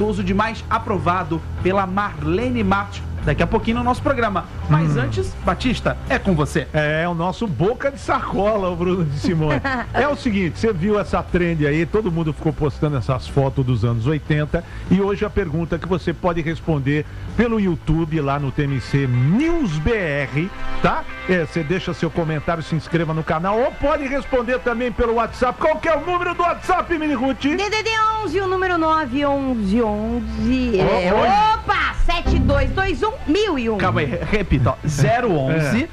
gostoso demais, aprovado pela Marlene Matos. Daqui a pouquinho no nosso programa. Mas antes, Batista, é com você. É o nosso boca de sacola, o Bruno de Simone. É o seguinte, você viu essa trend aí, todo mundo ficou postando essas fotos dos anos 80 e hoje a pergunta que você pode responder pelo YouTube lá no TMC News BR, tá? Você deixa seu comentário, se inscreva no canal ou pode responder também pelo WhatsApp. Qual que é o número do WhatsApp, Mini Ruth? DDD 11, o número 91111. Opa! 7221-1001. Calma aí, repita, ó. 011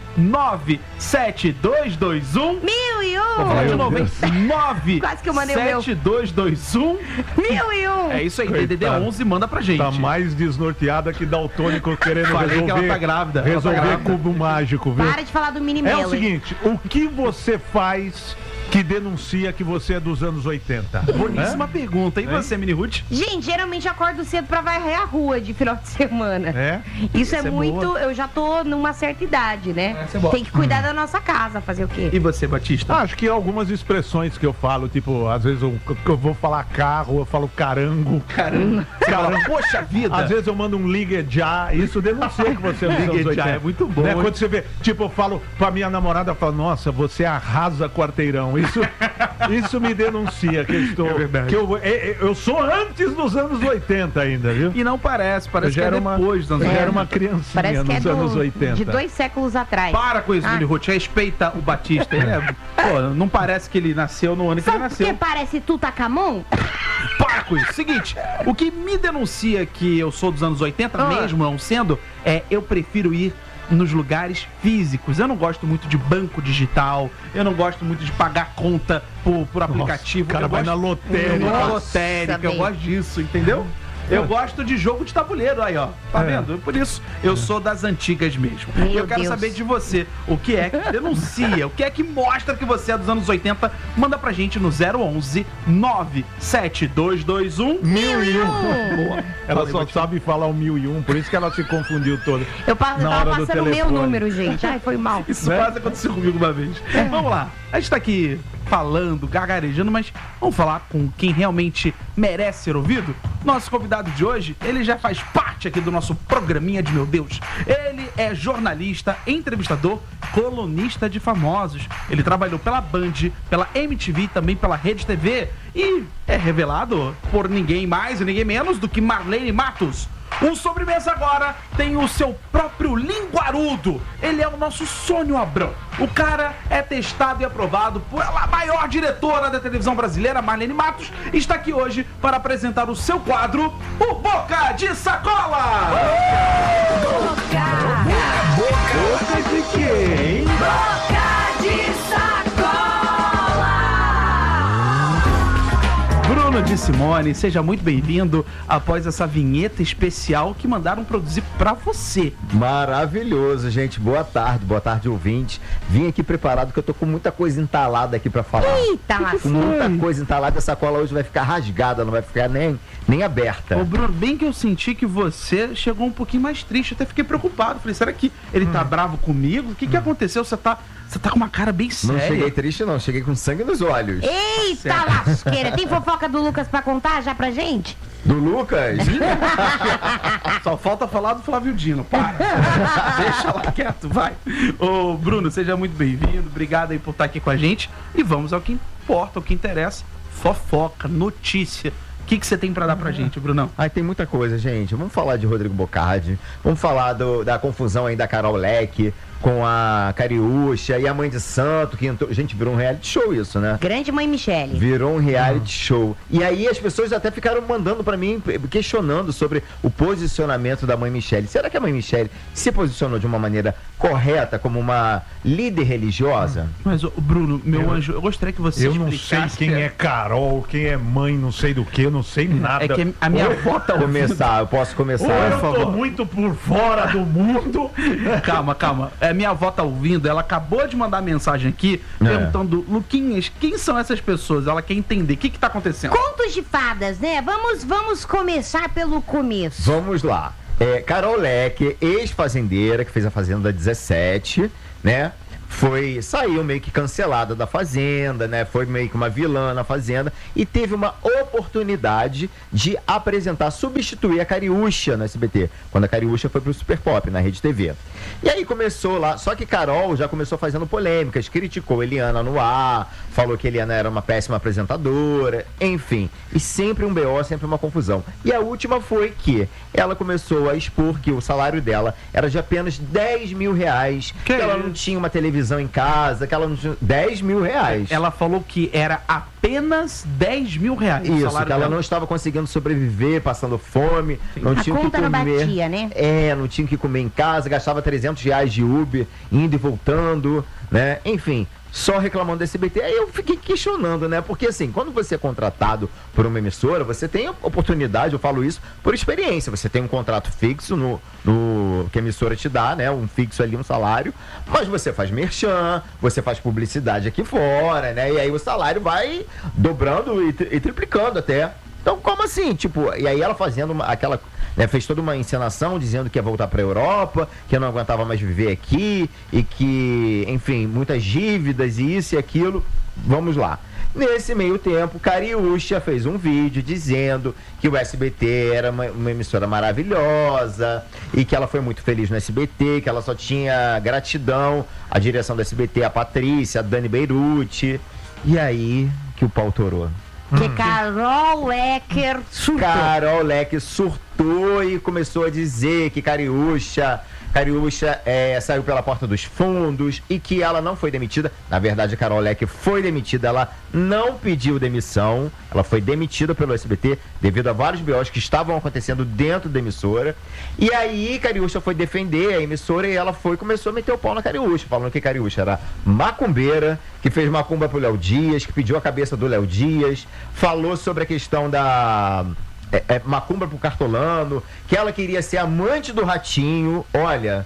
97221 1001. Vou falar de novo, hein? Quase que eu mandei o meu. 7221 1001. É isso aí, Coitado. DDD 11, manda pra gente. Tá mais desnorteada que daltônico querendo Falei resolver, que ela tá grávida. resolver Ela tá grávida. cubo mágico, viu? Para de falar do Mini É Melo. o seguinte, o que você faz que denuncia que você é dos anos 80? Boníssima pergunta. E você, Mini Ruth? Gente, geralmente eu acordo cedo pra varrer a rua de final de semana. É? Isso é Essa é muito... boa. Eu já tô numa certa idade, né? Essa é boa. Tem que cuidar da nossa casa, fazer o quê? E você, Batista? Acho que algumas expressões que eu falo, tipo, às vezes eu vou falar carro, eu falo carango. Caramba. Caramba. Poxa vida. Às vezes eu mando um ligue já, isso denuncia que você é dos anos Ligue já, 80. é muito bom, Né? hein? Quando você vê, tipo, eu falo pra minha namorada, eu falo, nossa, você arrasa quarteirão. Isso me denuncia que eu estou... É verdade. Que eu sou antes dos anos 80 ainda, viu? E não parece Eu que já é era depois dos anos eu já era 80. uma criancinha Parece que é nos anos 80. de 2 séculos atrás. Para com isso, Ah. Mini Ruth. Respeita o Batista. Ele pô, não parece que ele nasceu no ano que ele Sabe por que nasceu. parece Tutankhamon? Para com isso. Seguinte, o que me denuncia que eu sou dos anos 80, mesmo não sendo, eu prefiro ir nos lugares físicos. Eu não gosto muito de banco digital, eu não gosto muito de pagar conta por aplicativo. O cara eu vai gosto na lotérica. na Nossa, lotérica, eu bem. gosto disso, entendeu? Eu gosto de jogo de tabuleiro aí, ó. Tá vendo? Por isso, eu sou das antigas mesmo. Meu E eu quero Deus. saber de você, o que é que denuncia, o que é que mostra que você é dos anos 80. Manda pra gente no 011 97221 1001. Boa. Ela Falei, só Batista. sabe falar o 1001, por isso que ela se confundiu toda. Eu Na tava hora do passando o meu telefone. número, gente. Ai, foi mal. Isso né? quase aconteceu comigo uma vez. Vamos lá. A gente tá aqui falando, gagarejando, mas vamos falar com quem realmente merece ser ouvido? Nosso convidado de hoje, ele já faz parte aqui do nosso programinha de Meu Deus. Ele é jornalista, entrevistador, colunista de famosos. Ele trabalhou pela Band, pela MTV e também pela Rede TV. E é revelado por ninguém mais e ninguém menos do que Marlene Matos. O Sobremesa agora tem o seu próprio linguarudo. Ele é o nosso Sônio Abrão. O cara é testado e aprovado pela maior diretora da televisão brasileira, Marlene Matos, e está aqui hoje para apresentar o seu quadro, o Boca de Sacola! Boca de quem? Bruno de Simone, seja muito bem-vindo após essa vinheta especial que mandaram produzir pra você. Maravilhoso, gente. Boa tarde, ouvintes. Vim aqui preparado que eu tô com muita coisa entalada aqui pra falar. Eita, lascou. Muita coisa entalada. Essa cola hoje vai ficar rasgada, não vai ficar nem aberta. Ô Bruno, bem que eu senti que você chegou um pouquinho mais triste, até fiquei preocupado. Falei, será que ele tá bravo comigo? O que aconteceu? Você tá com uma cara bem Não séria. cheguei triste, não. Cheguei com sangue nos olhos. Eita, lasqueira. Tem fofoca do Lucas pra contar já pra gente? Do Lucas? Só falta falar do Flávio Dino, para. Deixa lá quieto, vai. Ô Bruno, seja muito bem-vindo. Obrigado aí por estar aqui com a gente. E vamos ao que importa, ao que interessa. Fofoca, notícia. O que você tem pra dar pra gente, Brunão? Ai, tem muita coisa, gente. Vamos falar de Rodrigo Bocardi. Vamos falar da confusão aí da Carol Leque com a Cariúcha e a Mãe de Santo, que entrou... Gente, virou um reality show isso, né? Grande Mãe Michele. Virou um reality show. E aí as pessoas até ficaram mandando pra mim, questionando sobre o posicionamento da Mãe Michele. Será que a Mãe Michele se posicionou de uma maneira correta como uma líder religiosa? Mas, ô, Bruno, meu anjo, eu gostaria que você Eu não sei explicasse quem é Carol, quem é mãe, não sei do que, eu não sei nada. É que a minha avó tá ouvindo. Eu posso começar. Ou eu por favor. tô muito por fora do mundo. Calma. Minha avó tá ouvindo, ela acabou de mandar mensagem aqui perguntando, Luquinhas, quem são essas pessoas? Ela quer entender, o que tá acontecendo? Contos de fadas, né? Vamos começar pelo começo. Vamos lá. Carol Leque, ex-fazendeira, que fez a Fazenda 17, né? saiu meio que cancelada da Fazenda, né? Foi meio que uma vilã na Fazenda e teve uma oportunidade de substituir a Cariúcha no SBT, quando a Cariúcha foi pro Super Pop, na Rede TV. E aí começou lá, só que Carol já começou fazendo polêmicas, criticou Eliana no ar, falou que Eliana era uma péssima apresentadora, enfim, e sempre um BO, sempre uma confusão. E a última foi que ela começou a expor que o salário dela era de apenas 10 mil reais, que ela não tinha uma televisão em casa, que ela não tinha 10 mil reais. Ela falou que era apenas 10 mil reais. Isso, que ela não estava conseguindo sobreviver, passando fome, não tinha o que comer. A conta não batia, né? Não tinha o que comer em casa, gastava 300 reais de Uber, indo e voltando, né? Enfim, só reclamando do SBT. Aí eu fiquei questionando, né? Porque assim, quando você é contratado por uma emissora, você tem oportunidade, eu falo isso por experiência, você tem um contrato fixo que a emissora te dá, né? Um fixo ali, um salário, mas você faz merchan, você faz publicidade aqui fora, né? E aí o salário vai dobrando e triplicando até. Então, como assim? Tipo, e aí ela fazendo aquela, né, fez toda uma encenação dizendo que ia voltar pra Europa, que não aguentava mais viver aqui e que, enfim, muitas dívidas e isso e aquilo. Vamos lá. Nesse meio tempo, Cariúcha fez um vídeo dizendo que o SBT era uma emissora maravilhosa e que ela foi muito feliz no SBT, que ela só tinha gratidão à direção do SBT, a Patrícia, a Dani Beirute. E aí que o pau torou. Que Carol Lecker surtou. Carol Lecker surtou e começou a dizer que Cariúcha saiu pela porta dos fundos e que ela não foi demitida. Na verdade, a Carol Lecker foi demitida, ela não pediu demissão, ela foi demitida pelo SBT devido a vários BOs que estavam acontecendo dentro da emissora. E aí, Cariúcha foi defender a emissora e ela começou a meter o pau na Cariúcha, falando que Cariúcha era macumbeira, que fez macumba pro Léo Dias, que pediu a cabeça do Léo Dias, falou sobre a questão da... macumba pro Cartolano, que ela queria ser amante do Ratinho. Olha,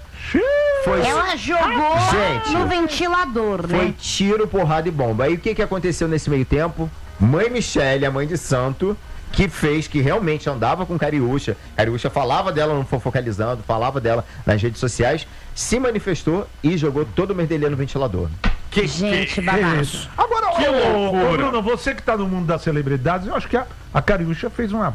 ela jogou no ventilador, né? Foi tiro, porrada e bomba. Aí o que aconteceu nesse meio tempo? Mãe Michele, a mãe de santo, que fez, que realmente andava com Cariúcha. Cariúcha falava dela no Fofocalizando, falava dela nas redes sociais, se manifestou e jogou todo o merdelê no ventilador. Gente, babado. Agora, Bruno, você que tá no mundo das celebridades, eu acho que a Cariúcha fez uma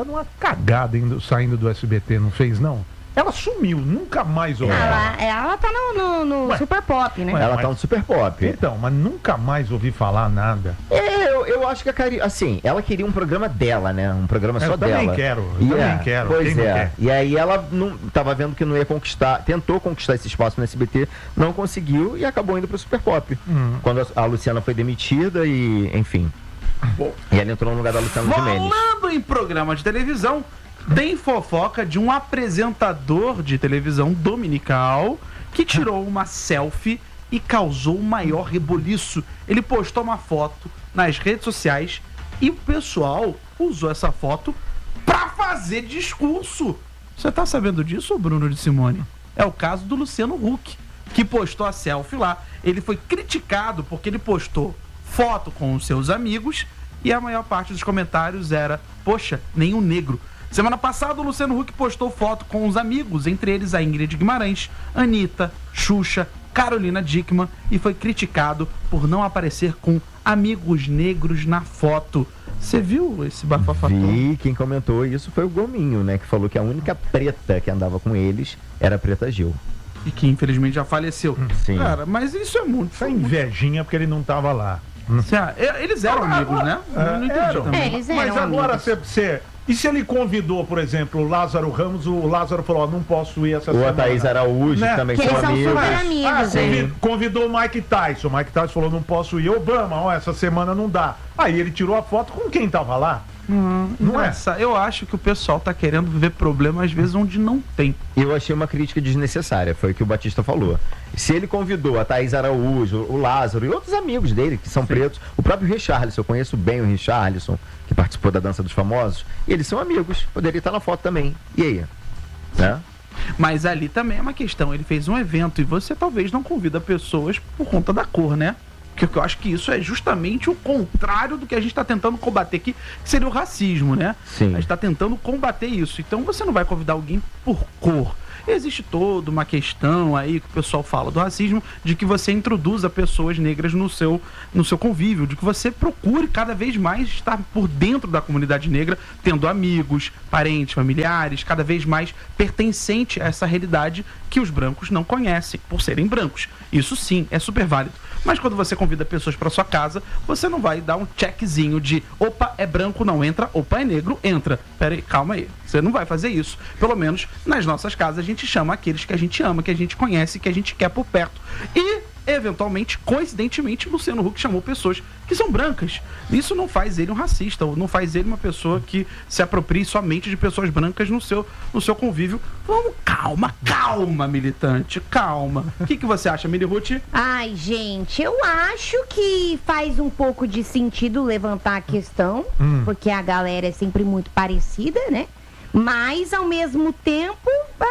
cagada saindo do SBT, não fez, não? Ela sumiu, nunca mais ouvi falar. Ela tá no Super Pop, né? Ela tá no Super Pop. Então, mas nunca mais ouvi falar nada. Eu acho que a Cariúcha, assim, ela queria um programa dela, né? Um programa só dela. Eu também quero. Pois é. E aí ela não tava vendo que não ia conquistar, tentou conquistar esse espaço no SBT, não conseguiu e acabou indo pro Super Pop. Quando a Luciana foi demitida e, enfim. Bom, e ela entrou no lugar da Luciana Gimenez. Falando em programa de televisão, tem fofoca de um apresentador de televisão dominical que tirou uma selfie e causou o maior reboliço. Ele postou uma foto nas redes sociais e o pessoal usou essa foto pra fazer discurso. Você tá sabendo disso, Bruno de Simone? É o caso do Luciano Huck, que postou a selfie lá. Ele foi criticado porque ele postou foto com os seus amigos e a maior parte dos comentários era: poxa, nenhum negro. Semana passada, o Luciano Huck postou foto com os amigos, entre eles a Ingrid Guimarães, Anitta, Xuxa, Carolina Dickmann, e foi criticado por não aparecer com amigos negros na foto. Você viu esse bafafá? Vi, quem comentou isso foi o Gominho, né? Que falou que a única preta que andava com eles era a Preta Gil. E que infelizmente já faleceu. Sim. Cara, mas isso é muito... Essa invejinha porque ele não tava lá. Eles eram amigos, né? Não entendi também. Eles eram Mas agora amigos. E se ele convidou, por exemplo, o Lázaro Ramos, o Lázaro falou, não posso ir essa semana. Ou a Thaís Araújo, né? também que são eles amigos. são super amigos, né? Convidou o Mike Tyson. O Mike Tyson falou, não posso ir. Obama, essa semana não dá. Aí ele tirou a foto com quem tava lá. Não é? Eu acho que o pessoal tá querendo ver problema às vezes onde não tem. Eu achei uma crítica desnecessária, foi o que o Batista falou. Se ele convidou a Thaís Araújo, o Lázaro e outros amigos dele, que são pretos, o próprio Richarlison, eu conheço bem o Richarlison, que participou da Dança dos Famosos, e eles são amigos, poderia estar na foto também. E aí? Né? Mas ali também é uma questão, ele fez um evento e você talvez não convida pessoas por conta da cor, né? Porque eu acho que isso é justamente o contrário do que a gente está tentando combater aqui, que seria o racismo, né? Sim. A gente está tentando combater isso. Então você não vai convidar alguém por cor. Existe toda uma questão aí que o pessoal fala do racismo, de que você introduza pessoas negras no seu convívio, de que você procure cada vez mais estar por dentro da comunidade negra, tendo amigos, parentes, familiares, cada vez mais pertencente a essa realidade que os brancos não conhecem, por serem brancos. Isso sim, é super válido. Mas quando você convida pessoas para sua casa, você não vai dar um checkzinho de opa, é branco, não entra, opa, é negro, entra. Pera aí, calma aí. Você não vai fazer isso. Pelo menos nas nossas casas a gente chama aqueles que a gente ama, que a gente conhece, que a gente quer por perto. E, eventualmente, coincidentemente, Luciano Huck chamou pessoas que são brancas. Isso não faz ele um racista, ou não faz ele uma pessoa que se aproprie somente de pessoas brancas no seu convívio. Vamos, calma, militante, calma. O que você acha, Mili Ruth? Ai, gente, eu acho que faz um pouco de sentido levantar a questão, porque a galera é sempre muito parecida, né? Mas, ao mesmo tempo,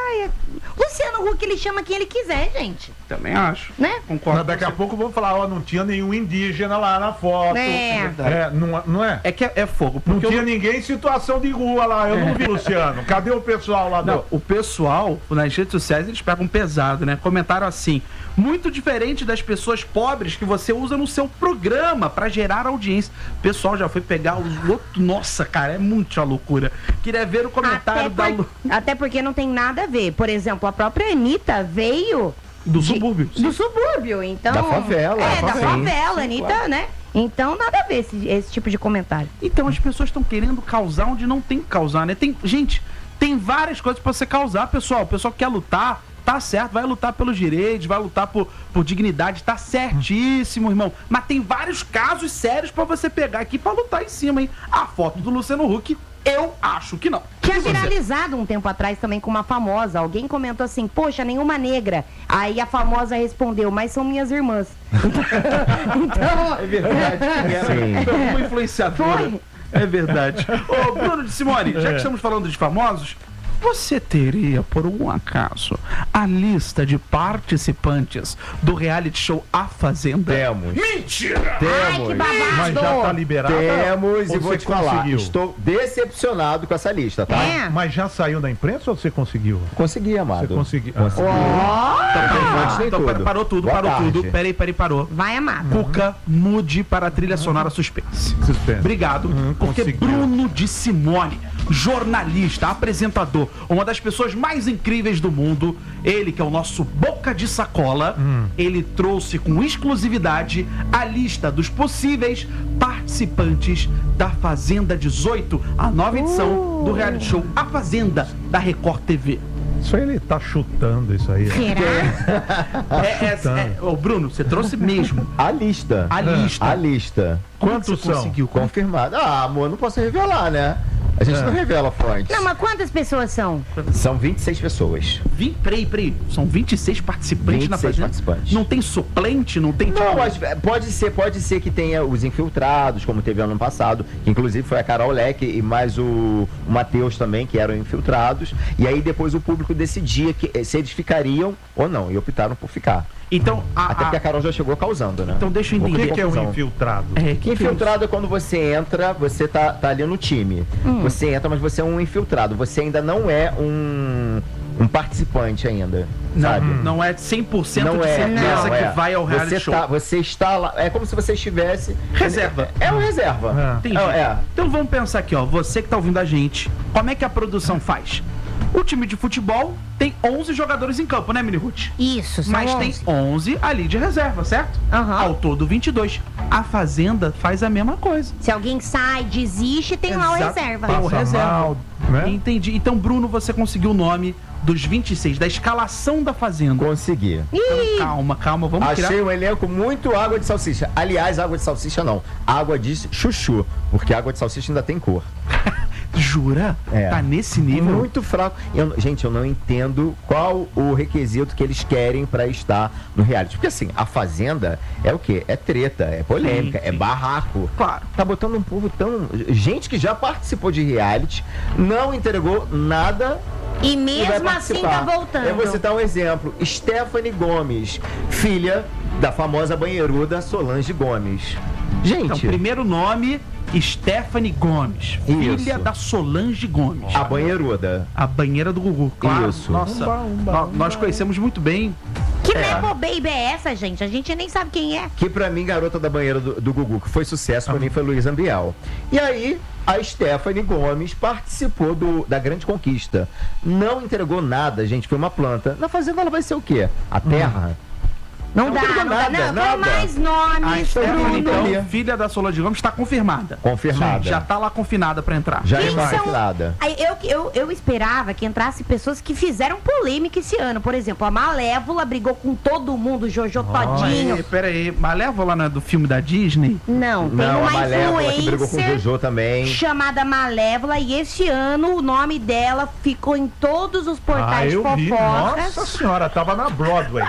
Luciano Huck, ele chama quem ele quiser, gente. Também acho. Né? Concordo. Mas daqui a pouco vamos falar, ó, não tinha nenhum indígena lá na foto. Não é? É que é fogo. Não Porque tinha ninguém em situação de rua lá, eu não vi, Luciano. Cadê o pessoal lá Não, o pessoal, nas redes sociais, eles pegam pesado, né? Comentaram assim: muito diferente das pessoas pobres que você usa no seu programa pra gerar audiência. O pessoal já foi pegar os outros. Nossa, cara, é muita loucura. Queria ver o comentário Até porque não tem nada a ver. Por exemplo, a própria Anitta veio do subúrbio. Do subúrbio, então. Da favela. Da favela, Sim, Anitta, claro. né? Então, nada a ver esse tipo de comentário. Então as pessoas estão querendo causar onde não tem que causar, né? Gente, tem várias coisas pra você causar, pessoal. O pessoal que quer lutar, tá certo, vai lutar pelos direitos, vai lutar por dignidade, tá certíssimo, irmão. Mas tem vários casos sérios pra você pegar aqui pra lutar em cima, hein? A foto do Luciano Huck, eu acho que não. Tinha viralizado um tempo atrás também com uma famosa. Alguém comentou assim, poxa, nenhuma negra. Aí a famosa respondeu, mas são minhas irmãs. Então... É verdade. Foi uma influenciadora. Foi. É verdade. Ô, Bruno de Simone, já que estamos falando de famosos, você teria, por um acaso, a lista de participantes do reality show A Fazenda? Temos. Mentira! Ai, que babado! Mas já tá liberado? Temos, Ou e vou você te falar, conseguiu? estou decepcionado com essa lista, tá? É. Mas já saiu da imprensa ou você conseguiu? Consegui, amado. Você conseguiu. Consegui. Então, parou tudo, Boa parou tarde. tudo. Peraí, parou. Vai, amado. Cuca, mude para a trilha sonora suspense. Suspense. Obrigado, porque conseguiu. Bruno de Simone, jornalista, apresentador, uma das pessoas mais incríveis do mundo, ele que é o nosso boca de sacola, ele trouxe com exclusividade a lista dos possíveis participantes da Fazenda 18, a nova edição do reality show A Fazenda da Record TV. Isso aí ele tá chutando isso aí. Será? Ô, Bruno, você trouxe mesmo A lista. a lista. A lista. Quantos Você são? conseguiu? Confirmada. Ah, amor, não posso revelar, né? A gente não revela fontes. Não, mas quantas pessoas são? São 26 pessoas. Peraí. São 26 participantes na 26 Fazenda. participantes. Não tem suplente? Não tem Não, mas pode ser que tenha os infiltrados, como teve ano passado, que inclusive foi a Carol Leque e mais o Matheus também, que eram infiltrados. E aí depois o público decidia se eles ficariam ou não, e optaram por ficar. Então, Até porque a Carol já chegou causando, né? Então deixa eu O entender. que é um confusão. infiltrado? Infiltrado é quando você entra, você tá ali no time. Você entra, mas você é um infiltrado. Você ainda não é um participante ainda, sabe? Não é 100% Não de é, certeza não que é. vai ao reality show. Você está lá, é como se você estivesse... Reserva. É um reserva. Entendi. É. Então vamos pensar aqui, ó. Você que tá ouvindo a gente, como é que a produção faz? O time de futebol tem 11 jogadores em campo, né, Mini Ruth? Isso, são Mas 11. tem 11 ali de reserva, certo? Aham. Ao todo 22. A Fazenda faz a mesma coisa. Se alguém sai, desiste, tem lá o Exato. reserva. Tem o Passa reserva. mal, né? Entendi. Então, Bruno, você conseguiu o nome dos 26, da escalação da Fazenda. Consegui. Então, calma, vamos Achei tirar. um elenco muito água de salsicha. Aliás, água de salsicha não. Água de chuchu. Porque água de salsicha ainda tem cor. Jura? É. Tá nesse nível? Muito fraco. Gente, eu não entendo qual o requisito que eles querem pra estar no reality. Porque assim, a Fazenda é o quê? É treta, é polêmica, Sim, é sim. barraco. Claro. Tá botando um povo tão... Gente que já participou de reality, não entregou nada E e vai mesmo assim participar. tá voltando. Eu vou citar um exemplo. Stephanie Gomes, filha da famosa banheiruda Solange Gomes. Então, Gente, primeiro nome Stephanie Gomes, filha Isso. da Solange Gomes. A banheiruda. A banheira do Gugu, claro. Isso. Nossa, nós conhecemos muito bem. Que Nepo Baby é essa, gente? A gente nem sabe quem é. Que pra mim, garota da banheira do Gugu, que foi sucesso, pra mim foi Luiz Ambiel. E aí, a Stephanie Gomes participou da Grande Conquista. Não entregou nada, gente, foi uma planta. Na Fazenda ela vai ser o quê? A terra? Não, Não dá, entregou não dá. nada, Não, nada. tem mais A nomes, Stephanie, Bruno. então, filha da Solange Gomes, está confirmada. Confirmada. Sim, já tá lá confinada pra entrar. Já Quem está são- perfilada. Aí, eu esperava que entrasse pessoas que fizeram polêmica esse ano. Por exemplo, a Malévola brigou com todo mundo, Jojo Todinho. Pera aí, Malévola não é do filme da Disney? Não, tem Não, a uma Malévola que brigou com o influencer Jojo também. chamada Malévola e esse ano o nome dela ficou em todos os portais de eu vi. fofocas. Nossa senhora, tava na Broadway.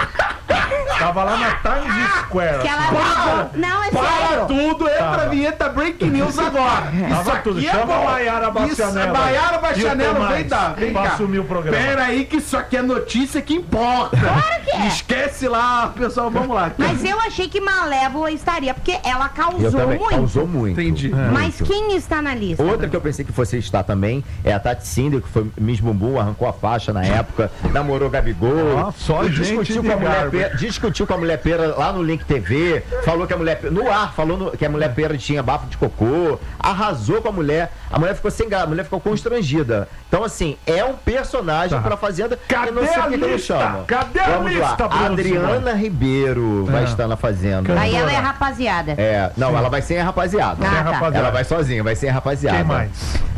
Tava lá na Times Square. Que ela assim. brigou. Não, é sério. tudo, entra Tava. a vinheta Breaking News agora. Tava tudo. Chama a Maiara Bastianello. Maiara E o Bastianello, Tomás, vem pra cá. assumir o programa. Pera aí que isso aqui é notícia que importa. Claro que é. Esquece lá, pessoal, vamos lá. Mas eu achei que Malévola estaria, porque ela Eu causou também. muito. Causou muito. Entendi. Mas quem está na lista? Outra que eu pensei que fosse estar também é a Tati Cinder, que foi Miss Bumbum, arrancou a faixa na época, namorou Gabigol. Ah, só gente discutiu de com a mulher garbo. pera, discutiu com a mulher pera lá no Link TV, falou que a mulher no ar, falou que a mulher pera tinha bafo de cocô, arrasou com a mulher ficou sem graça, a mulher ficou constrangida. Então, assim, é um personagem pra Fazenda. Cadê eu não sei a por que ele lista? chama. Cadê a Vamos lista, lá. Bruno Adriana Ribeiro vai É. estar na Fazenda. Aí ela é rapaziada. Não, ela vai sem a rapaziada. Ah, tá. rapaziada. Ela vai sozinha, vai sem a rapaziada. Quem mais?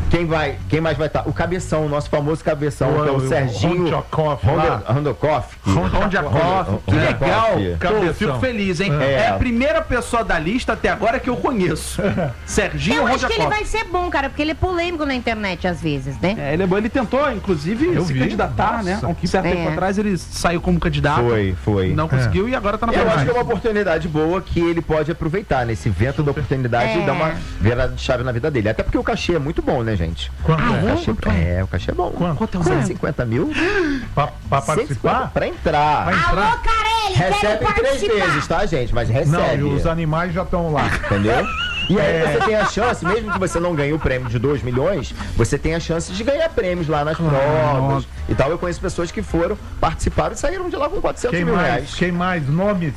Quem mais vai estar? O Cabeção, o nosso famoso Cabeção, que é o Serginho Rondjakov lá. Rondokoff. Rondjakov, que legal. Pô, Cabeção. fico feliz, hein? É. É a primeira pessoa da lista até agora que eu conheço. Serginho Eu acho que ele Rondjakov. vai ser bom, cara, porque ele é polêmico na internet às vezes, né? É, ele é bom. Ele tentou, inclusive, Eu se vi. candidatar, Nossa, né? Há um que- certo tempo É. atrás ele saiu como candidato. Foi. Não conseguiu e agora tá na Eu acho verdade. que é uma oportunidade boa que ele pode aproveitar nesse evento da oportunidade É. e dar uma virada de chave na vida dele. Até porque o cachê é muito bom, né, gente? Quanto Ah, é? é? O cachê é bom. Quanto? 150 mil? Pra 150 participar? pra entrar. Alô, Carelli, quero Recebe em 3 participar. vezes, tá, gente? Mas Não, recebe. e os animais já estão lá. Entendeu? E aí você tem a chance, mesmo que você não ganhe o prêmio de 2 milhões, você tem a chance de ganhar prêmios lá nas provas e tal. Eu conheço pessoas que foram, participaram e saíram de lá com 400 Quem mil mais? reais. Quem mais? Nomes?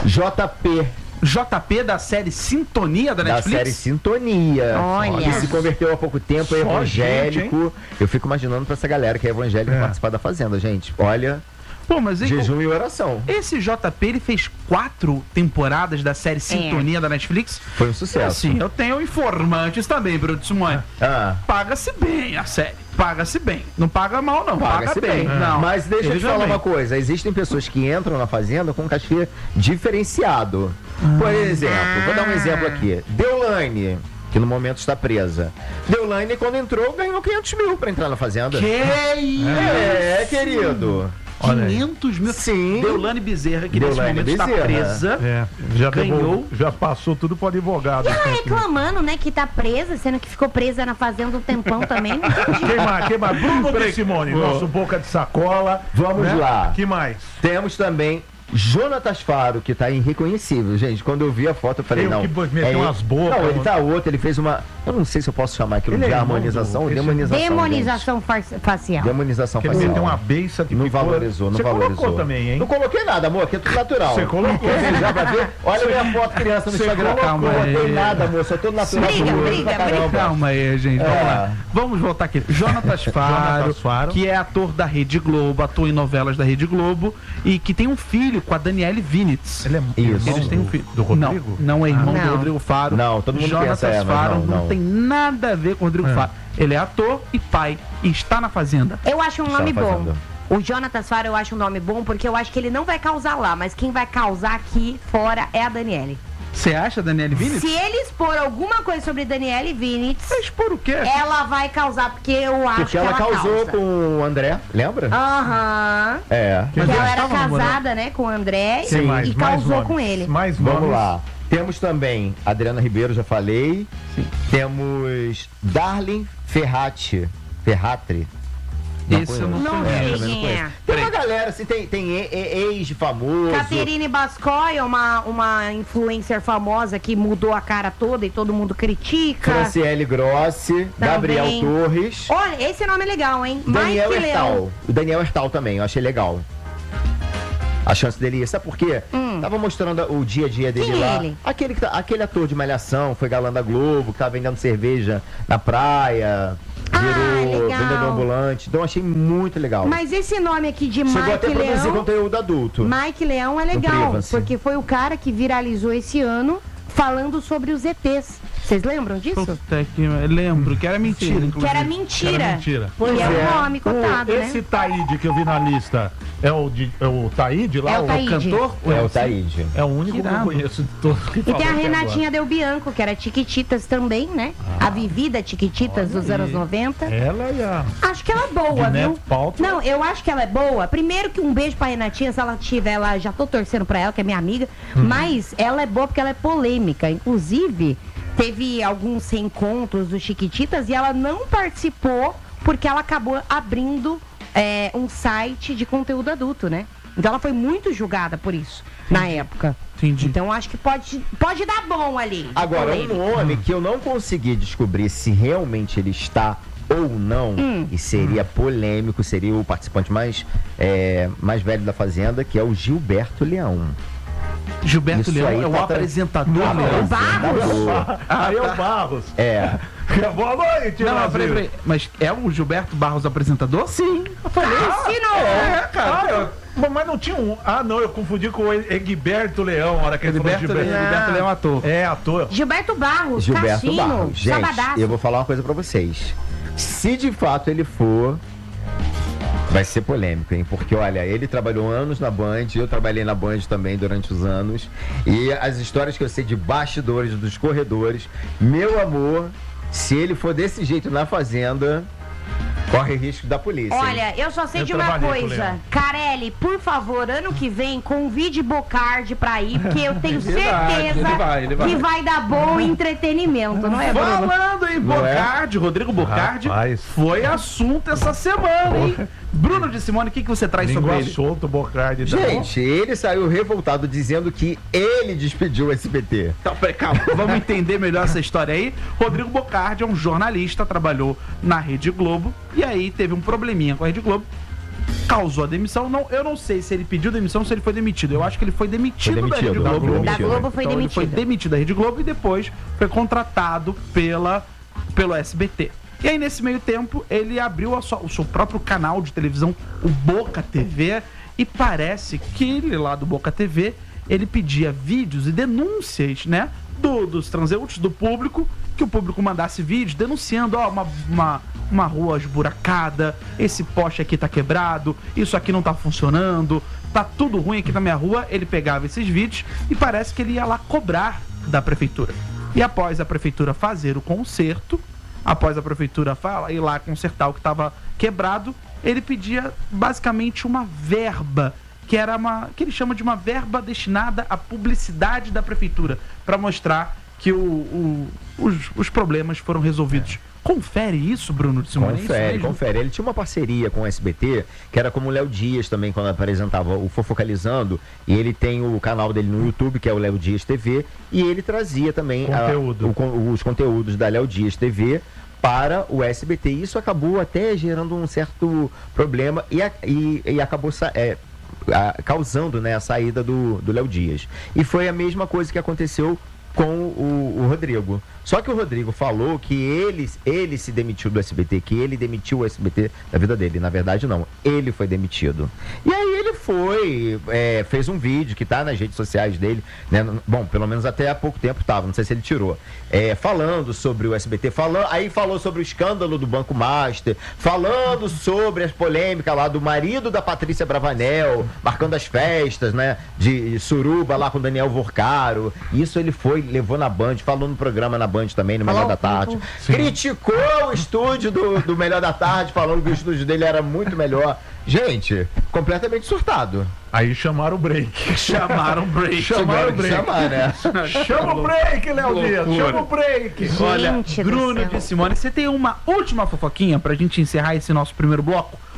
JP, JP da série Sintonia da da Netflix. série Sintonia. Olha. Que se converteu há pouco tempo, é Só evangélico. Eu fico imaginando pra essa galera que é evangélica participar da Fazenda, gente. Olha, Pô, mas hein, jejum e oração. esse JP ele fez 4 temporadas da série Sintonia da Netflix. Foi um sucesso. Assim, eu tenho informantes também, Bruno Simone. Ah. Paga-se bem a série. Paga-se bem. Não paga mal, não. Paga Paga-se bem. bem. Não. Mas deixa eu Ele te falar também. uma coisa. Existem pessoas que entram na Fazenda com um cachê diferenciado. Por exemplo, vou dar um exemplo aqui. Deolane, que no momento está presa. Deolane, quando entrou, ganhou 500 mil pra entrar na Fazenda. Que isso? É, querido. Olha aí. 500 mil. Sim. Deolane Bezerra, que Deolane nesse momento está Bezerra. presa. É, já Ganhou. já passou tudo pro advogado. E ela reclamando, né, que tá presa, sendo que ficou presa na fazenda um tempão também. Não entendi. Quem mais? Quem mais? Bruno de Simone, nosso boca de sacola. Vamos lá. Que mais? Temos também Jonatas Faro, que tá irreconhecível, gente. Quando eu vi a foto, eu falei, Eu não. que meteu ele. umas bocas, Não, ele mano. tá outro, ele fez uma. Eu não sei se eu posso chamar aquilo Ele de é irmão harmonização ou do- demonização. Demonização facial. gente. Demonização Que ele facial. meteu uma beiça de Não picor. valorizou, não Você valorizou. colocou também, hein? Não coloquei nada, amor, aqui é tudo natural. Você colocou. Quer ver já pra ver? Olha minha foto criança no Você Instagram. colocou. Não coloquei nada, amor, só tô natural. Briga, bonito briga, pra caramba. Calma aí, gente. Vamos É. lá. Vamos voltar aqui. Jonatas Faro, Jonatas Faro. que é ator da Rede Globo, ator em novelas da Rede Globo e que tem um filho com a Daniele Vinitz. Ele é Isso. irmão Eles têm um do- filho. do Rodrigo? Não, não é irmão Não. do Rodrigo Faro. Não, todo mundo Jonatas pensa, mas Faro não. tem nada a ver com o Rodrigo É. Faro. Ele é ator e pai e está na Fazenda. Eu acho um nome Está bom. fazendo. O Jonatas Faro eu acho um nome bom porque eu acho que ele não vai causar lá, mas quem vai causar aqui fora é a Daniele. Você acha, Daniele Vinitz? Se ele expor alguma coisa sobre Daniele Vinitz, Mas por o quê? ela vai causar, porque eu acho Porque que ela ela causou causa. com o André, lembra? Aham. É. Mas Porque eles ela era estavam namorando. casada, né, com o André Quem mais? e Mais causou nomes. com ele. Mais nomes. Vamos lá. Temos também Adriana Ribeiro, já falei. Temos Darlene Ferratri. Esse eu não Não conheço. sei quem é. Tem uma galera, assim, tem ex famoso. Caterine Bascoy é uma influencer famosa que mudou a cara toda e todo mundo critica. Franciele Grossi, Gabriel Torres. Olha, esse nome é legal, hein? Daniel Mike Hertal. Leão. O Daniel Hertal também, eu achei legal. A chance dele ia. Sabe por quê? Tava mostrando o dia a dia dele Quem é lá. ele? Aquele ator de Malhação, foi galã da Globo, que tava vendendo cerveja na praia, virou legal. vendedor ambulante. Então achei muito legal. Mas esse nome aqui de Chegou até a Mike produzir Leão. conteúdo adulto. Mike Leão é legal, Privacy. porque foi o cara que viralizou esse ano falando sobre os ETs. Vocês lembram disso? Puta que eu lembro que era mentira, Que inclusive. era mentira. Era mentira. E é o nome cotado, Esse né? Taíde que eu vi na lista é o Taíde lá? É o Taíde. Cantor? É o Taíde. É o único que eu Irado. conheço de todos que E tem a falaram até Renatinha Del Bianco, que era Tiquititas também, né? A vivida Tiquititas dos anos 90. agora. Ela e a... Acho que ela é boa, De viu? Neto Paltrow. Não, eu acho que ela é boa. Primeiro que um beijo pra Renatinha, se ela tiver, ela já tô torcendo pra ela, que é minha amiga. Mas ela é boa porque ela é polêmica. Inclusive, teve alguns reencontros do Chiquititas e ela não participou porque ela acabou abrindo um site de conteúdo adulto, né? Então ela foi muito julgada por isso, na época. Entendi. Então acho que pode dar bom ali. de Agora, polêmica. um nome que eu não consegui descobrir se realmente ele está ou não, e seria polêmico, seria o participante mais velho da Fazenda, que é o Gilberto Leão. Gilberto Isso Leão aí é o tá apresentador, Não, Leão. Barros? Aí é o Barros. É. Boa noite, Não, Brasil. peraí. Mas é o Gilberto Barros apresentador? Sim. Eu falei. Ensinou! Cara. Mas não tinha um... Ah, não, eu confundi com o Egberto Leão, a hora que ele falou Gilberto Leão ator. É, ator. Gilberto Barros, Gilberto Cassino, Barros. Gente, Sabadaço. eu vou falar uma coisa pra vocês. Se de fato ele for, vai ser polêmico, hein? Porque, olha, ele trabalhou anos na Band, eu trabalhei na Band também durante os anos. E as histórias que eu sei de bastidores, dos corredores, meu amor, se ele for desse jeito na Fazenda, corre risco da polícia. hein? Olha, eu só sei Eu de uma trabalhei com o coisa. Leão. Carelli, por favor, ano que vem, convide Bocardi pra ir, porque eu tenho certeza ele vai. que vai dar bom entretenimento, não é, Bruno? Falando em Não é? Bocardi, Rodrigo Bocardi, Rapaz. foi assunto essa semana, hein? Bruno de Simone, o que você traz sobre Língua ele? solta, Bocardi. tá Gente, ele saiu revoltado dizendo que ele despediu o SBT. Então, peraí, calma, vamos entender melhor essa história aí. Rodrigo Bocardi é um jornalista, trabalhou na Rede Globo, e aí teve um probleminha com a Rede Globo, causou a demissão. Não, eu não sei se ele pediu demissão ou se ele foi demitido. Eu acho que ele foi demitido, da Rede da Globo. Globo. Da Globo foi Então, ele foi demitido. demitido da Rede Globo e depois foi contratado pelo SBT. E aí, nesse meio tempo, ele abriu o seu próprio canal de televisão, o Boca TV, e parece que ele lá do Boca TV, ele pedia vídeos e denúncias, né, dos transeuntes, do público, que o público mandasse vídeos denunciando, ó, uma rua esburacada, esse poste aqui tá quebrado, isso aqui não tá funcionando, tá tudo ruim aqui na minha rua. Ele pegava esses vídeos e parece que ele ia lá cobrar da prefeitura. E após a prefeitura fazer o conserto, após a prefeitura ir lá consertar o que estava quebrado, ele pedia basicamente uma verba, que ele chama de uma verba destinada à publicidade da prefeitura, para mostrar que os problemas foram resolvidos. Confere isso, Bruno de Simone? Confere. Ele tinha uma parceria com o SBT, que era como o Léo Dias também, quando apresentava o Fofocalizando, e ele tem o canal dele no YouTube, que é o Léo Dias TV, e ele trazia também os conteúdos da Léo Dias TV para o SBT. E isso acabou até gerando um certo problema e acabou causando, né, a saída do Léo Dias. E foi a mesma coisa que aconteceu com o Rodrigo. Só que o Rodrigo falou que ele se demitiu do SBT, que ele demitiu o SBT da vida dele. Na verdade, não. Ele foi demitido. E aí ele fez um vídeo que tá nas redes sociais dele, né? Bom, pelo menos até há pouco tempo tava, não sei se ele tirou. Falando sobre o SBT, aí falou sobre o escândalo do Banco Master, falando sobre as polêmicas lá do marido da Patrícia Bravanel, marcando as festas, né? De suruba lá com o Daniel Vorcaro. Isso ele levou na Band, falou no programa na Band também, no Melhor da Tarde. Criticou o estúdio do Melhor da Tarde, falando que o estúdio dele era muito melhor. Gente, completamente surtado. Aí chamaram o break. Chamaram o break. Chamaram o break. Chamar, né? Chama o break, Léo Dias. Chama o break. Olha, Gente do Bruno céu. de Simone, você tem uma última fofoquinha pra gente encerrar esse nosso primeiro bloco?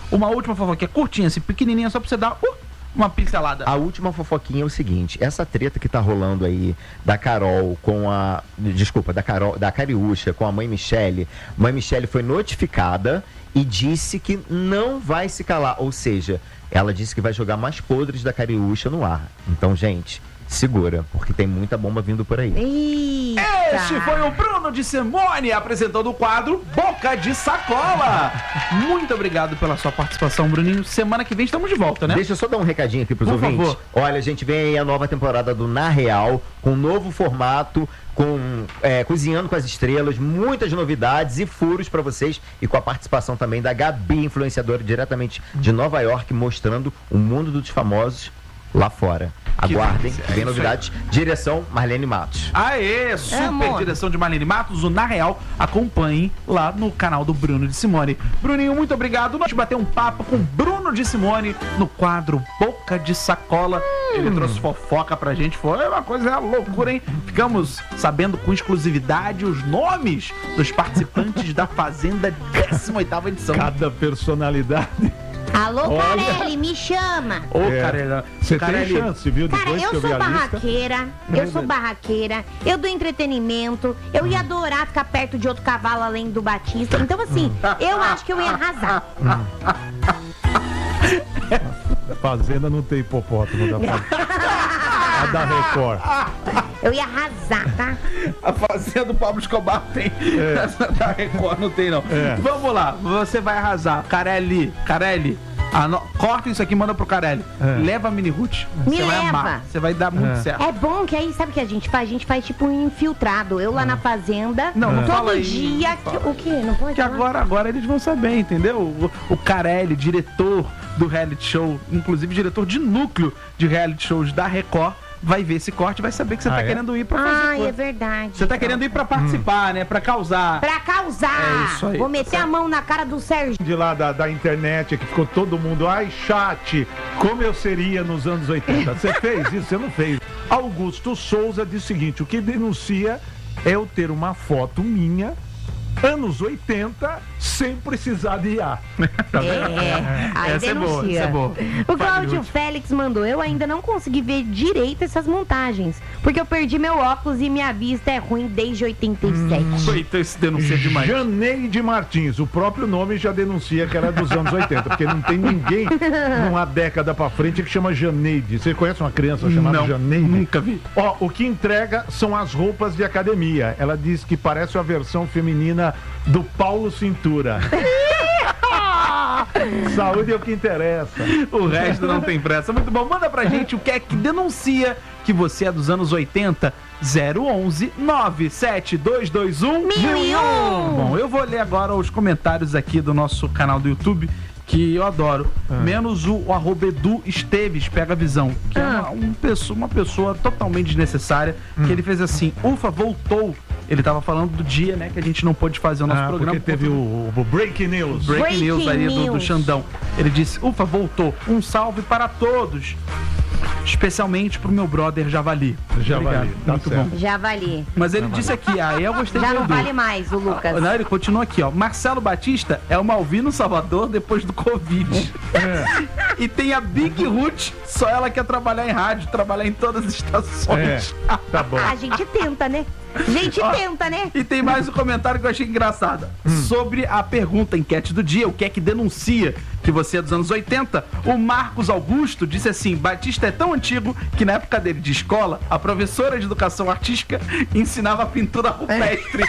uma última fofoquinha curtinha, assim, pequenininha, só pra você dar uma pincelada. A última fofoquinha é o seguinte, essa treta que tá rolando aí da Carol com a... Desculpa, da Cariúcha com a mãe Michele. Mãe Michele foi notificada e disse que não vai se calar. Ou seja, ela disse que vai jogar mais podres da Cariúcha no ar. Então, gente, segura, porque tem muita bomba vindo por aí. Eita. Este foi o Bruno de Simone apresentando o quadro Boca de Sacola. Muito obrigado pela sua participação, Bruninho. Semana que vem estamos de volta, né? Deixa eu só dar um recadinho aqui pros Por ouvintes. favor. Olha, gente, vem aí a nova temporada do Na Real, com um novo formato, com Cozinhando com as Estrelas, muitas novidades e furos pra vocês, e com a participação também da Gabi, influenciadora diretamente de Nova York, mostrando o mundo dos famosos lá fora. Aguardem, delícia, vem isso novidades. Direção Marlene Matos. Aê, super direção de Marlene Matos, o Na Real. Acompanhem lá no canal do Bruno de Simone. Bruninho, muito obrigado. Nós batemos um papo com Bruno de Simone no quadro Boca de Sacola. Ele trouxe fofoca pra gente. Foi uma coisa loucura, hein? Ficamos sabendo com exclusividade os nomes dos participantes da Fazenda 18ª edição. Cada personalidade. Alô, Olha. Carelli, me chama. Ô, Carelli. Você Carelli, tem chance, viu? Cara, Depois que eu eu vi sou a lista. barraqueira, eu dou entretenimento, eu ia adorar ficar perto de outro cavalo além do Batista. Então, assim, eu acho que eu ia arrasar. Fazenda não tem hipopótamo da Fazenda. A da Record. Eu ia arrasar, tá? A Fazenda do Pablo Escobar tem. Essa da Record não tem, não. Vamos lá, você vai arrasar. Carelli, corta isso aqui e manda pro Carelli. Leva a Mini Ruth. Me Você vai leva. amar. Você vai dar muito certo. É bom que aí, sabe o que a gente faz? A gente faz tipo um infiltrado. Eu lá na fazenda, Não fala todo aí, dia. não fala. O quê? Não pode Que falar? agora eles vão saber, entendeu? O Carelli, diretor do reality show, inclusive diretor de núcleo de reality shows da Record, vai ver esse corte e vai saber que você tá querendo ir pra fazer Ai, coisa. é verdade. Você tá querendo ir pra participar, né? Pra causar. Pra causar. É isso aí, Vou tá meter certo. a mão na cara do Sérgio. De lá da internet, que ficou todo mundo, ai, chat, como eu seria nos anos 80. Você fez isso? Você não fez. Augusto Souza diz o seguinte, o que denuncia é eu ter uma foto minha, anos 80, sem precisar de IA. Aí Essa é boa, denuncia. essa é boa. O Cláudio Félix mandou, eu ainda não consegui ver direito essas montagens, porque eu perdi meu óculos e minha vista é ruim desde 87. Então esse denuncia demais. Janeide Martins, o próprio nome já denuncia que era dos anos 80, porque não tem ninguém numa década pra frente que chama Janeide. Você conhece uma criança chamada Não, Janeide? nunca vi. Ó, o que entrega são as roupas de academia. Ela diz que parece a versão feminina do Paulo Cintura. Saúde é o que interessa. O resto não tem pressa. Muito bom. Manda pra gente o que é que denuncia que você é dos anos 80. 011 97221 1001. Bom, eu vou ler agora os comentários aqui do nosso canal do YouTube, que eu adoro. Menos o @Edu Esteves pega a visão, que é uma pessoa totalmente desnecessária, que ele fez assim, ufa, voltou. Ele tava falando do dia, né, que a gente não pôde fazer o nosso programa. Porque teve o Breaking News. Breaking News aí do News. Xandão. Ele disse, ufa, voltou. Um salve para todos. Especialmente pro meu brother Javali. Javali, Obrigado. tá Muito certo. bom. Já vali. Mas ele disse aqui, aí eu gostei Já do não Edu. vale mais, o Lucas. Não, ele continua aqui, ó. Marcelo Batista é o Malvino Salvador depois do Covid. E tem a Big Ruth, só ela quer trabalhar em rádio, trabalhar em todas as estações. Tá bom. A gente tenta, né? A gente tenta, né? E tem mais um comentário que eu achei engraçado. Sobre a pergunta, enquete do dia, o que é que denuncia que você é dos anos 80? O Marcos Augusto disse assim, Batista é tão antigo que na época dele de escola, a professora de educação artística ensinava pintura rupestre.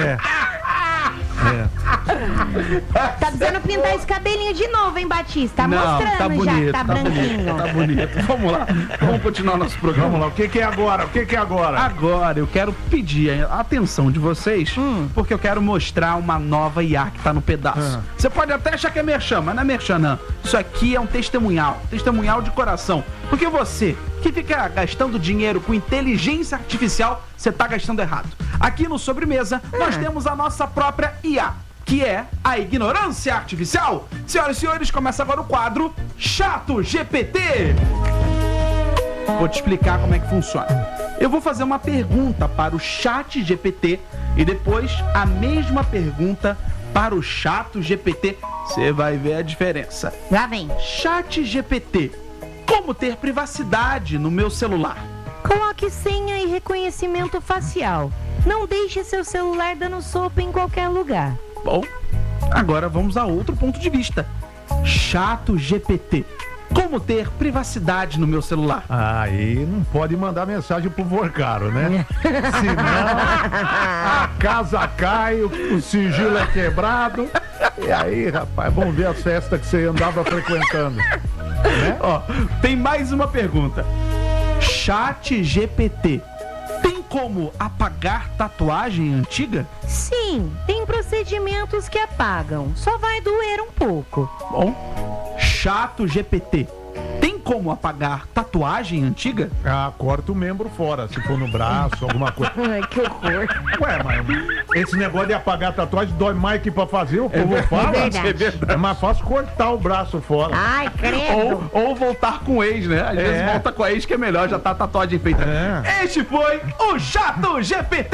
Tá precisando pintar esse cabelinho de novo, hein, Batista? Tá mostrando tá bonito, já que tá bonito, branquinho. tá bonito. Vamos lá, vamos continuar nosso programa. Vamos lá, o que é agora? O que é agora? Agora eu quero pedir a atenção de vocês, porque eu quero mostrar uma nova IA que tá no pedaço. Você pode até achar que é merchan, mas não é merchan não. Isso aqui é um testemunhal de coração. Porque você que fica gastando dinheiro com inteligência artificial, você tá gastando errado. Aqui no Sobremesa, nós temos a nossa própria IA, que é a ignorância artificial. Senhoras e senhores, começa agora o quadro Chato GPT. Vou te explicar como é que funciona. Eu vou fazer uma pergunta para o Chat GPT e depois a mesma pergunta para o ChatGPT. Você vai ver a diferença. Lá vem. ChatGPT. Como ter privacidade no meu celular? Coloque senha e reconhecimento facial. Não deixe seu celular dando sopa em qualquer lugar. Bom, agora vamos a outro ponto de vista. ChatGPT. Como ter privacidade no meu celular? Aí não pode mandar mensagem pro Vorcaro, né? Senão a casa cai, o sigilo é quebrado. E aí, rapaz, vamos ver as festas que você andava frequentando. Né? Ó, tem mais uma pergunta. ChatGPT. Tem como apagar tatuagem antiga? Sim, tem procedimentos que apagam. Só vai doer um pouco. Bom, ChatGPT. Tem como apagar tatuagem antiga? Ah, corta o membro fora, se for no braço, alguma coisa. Ai, que horror. Ué, mas esse negócio de apagar tatuagem dói mais que pra fazer, o povo fala. verdade. É mais fácil cortar o braço fora. Ai, credo. Ou voltar com o ex, né? Às vezes volta com a ex que é melhor, já tá a tatuagem feita. É. Este foi o ChatGPT!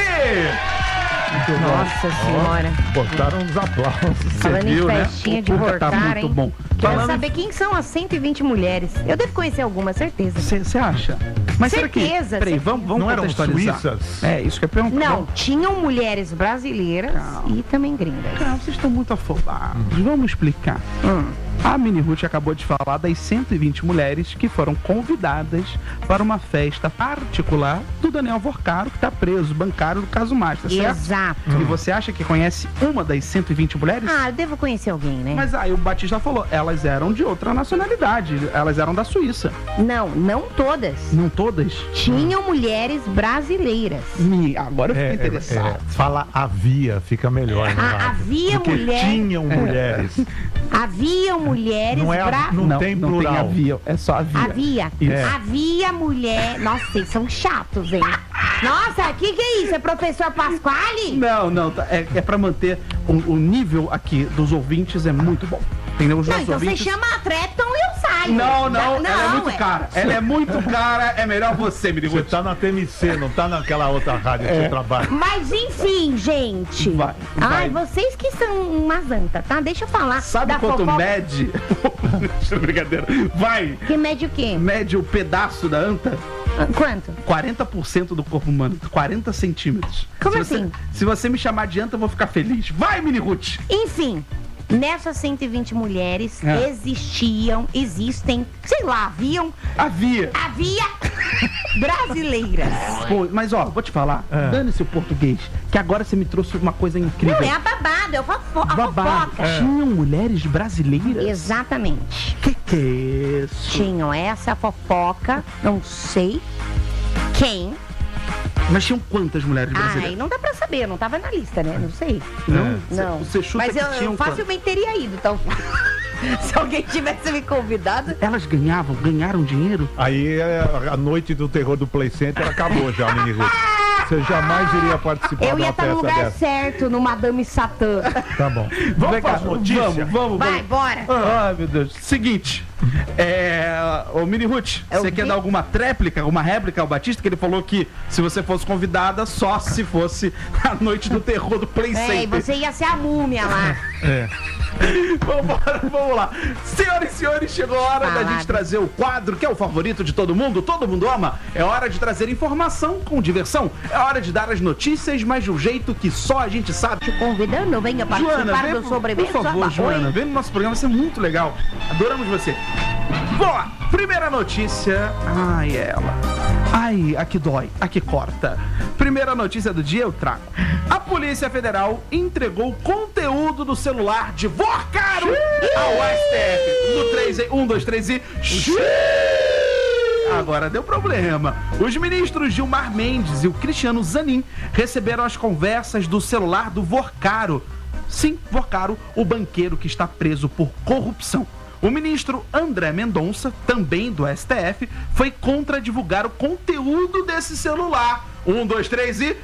Nossa senhora. Botaram uns aplausos. Falando em viu, né? festinha O de público tá Vorcaro, muito hein? bom. Quero Falando- saber quem são as 120 mulheres. Eu devo conhecer algumas, certeza. Você acha? Mas será que... Certeza, Peraí, certeza. vamos Não eram contextualizar. suíças? É, isso que eu ia perguntar. Não, tinham mulheres brasileiras Calma. e também gringas. Cara, vocês estão muito afobados. Vamos explicar. A Mini Ruth acabou de falar das 120 mulheres que foram convidadas para uma festa particular do Daniel Vorcaro, que está preso, bancário do caso Master, certo? Exato. E você acha que conhece uma das 120 mulheres? Ah, eu devo conhecer alguém, né? Mas aí o Batista falou, elas eram de outra nacionalidade, elas eram da Suíça. Não todas. Não todas? Tinham mulheres brasileiras. Agora eu fiquei interessado. Fala havia, fica melhor. No rádio. Havia Porque mulher- tinham mulheres. Haviam mulheres Não é- não tem plural. tem havia, é só havia. Havia. É. Havia mulher. Nossa, vocês são chatos, hein? Nossa, que é isso? É professor Pasquale? Não, é pra manter o nível aqui dos ouvintes é muito bom. Entendeu? Os Não, nossos então você ouvintes... chama a Treton e eu saio. Não, ela é muito é. cara. Ela é muito cara, é melhor você, Mini Você Ruth. tá na TMC, não tá naquela outra rádio que você trabalha. Mas enfim, gente. Vai. Ai, vocês que são umas anta, tá? Deixa eu falar. Sabe da quanto fofoca. mede? Brincadeira. Vai! Que mede o quê? Mede o pedaço da anta? Quanto? 40% do corpo humano. 40 centímetros. Como Se assim? Se você me chamar de anta, eu vou ficar feliz. Vai, Mini Ruth! Enfim, nessas 120 mulheres É. existem, sei lá, havia brasileiras. Pô, mas ó, vou te falar. Dane-se o português. Que agora você me trouxe uma coisa incrível. Não é a babada, é a Babado. fofoca. Tinham mulheres brasileiras? Exatamente. Que é isso? Tinham essa fofoca, não sei quem. Mas tinham quantas mulheres Ai, brasileiras? não dá pra saber, não tava na lista, né? Não sei. Não. Você chuta Mas que eu tinham facilmente teria ido, então. Se alguém tivesse me convidado. Elas ganharam dinheiro? Aí a noite do terror do Play Center acabou já, Mini Ruth. Você jamais iria participar Eu de ia uma estar no festa lugar dessa. certo, no Madame Satã. Tá bom. Vamos Vem para cá, as notícias? Vamos. Vai, bora. Ai, meu Deus. Seguinte. Ô, Mini Ruth, É o você quer quê? dar alguma réplica ao Batista? Que ele falou que se você fosse convidada, só se fosse a noite do terror do Play É, e Center. você ia ser a múmia lá. Vamos lá. Senhoras e senhores, chegou a hora da Falado. gente trazer o quadro que é o favorito de todo mundo ama. É hora de trazer informação com diversão. É hora de dar as notícias, mas de um jeito que só a gente sabe. Te convidando, venha participar vem, do sobremesa. por favor, Oi. Joana, vem no nosso programa, vai ser muito legal. Adoramos você. Vamos lá, primeira notícia. Ai, ela. Ai, a que dói, a que corta. Primeira notícia do dia eu trago. A Polícia Federal entregou conteúdo do celular de Vorcaro ao STF. No 3 aí, 1, 2, 3 e... Agora deu problema. Os ministros Gilmar Mendes e o Cristiano Zanin receberam as conversas do celular do Vorcaro. Sim, Vorcaro, o banqueiro que está preso por corrupção. O ministro André Mendonça, também do STF, foi contra divulgar o conteúdo desse celular. 1, 2, 3 e...